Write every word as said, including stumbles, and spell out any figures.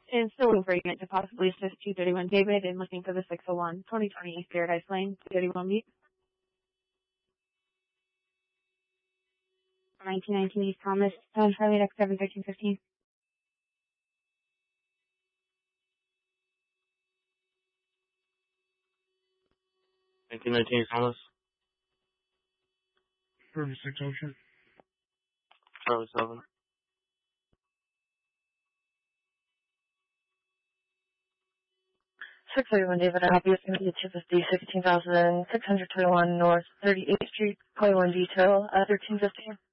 And still looking for a unit to possibly assist two thirty-one David and looking for the six oh one, twenty twenty East Paradise Lane, two thirty-one Meet. nineteen nineteen East Thomas, Town Charlie, X seven thirteen fifteen. nineteen nineteen East Thomas. thirty-six Ocean. Charlie seven. six thirty-one David, I have you going to be two fifty, sixteen thousand six hundred twenty-one North thirty-eighth Street, Clay one detail, uh, thirteen fifty.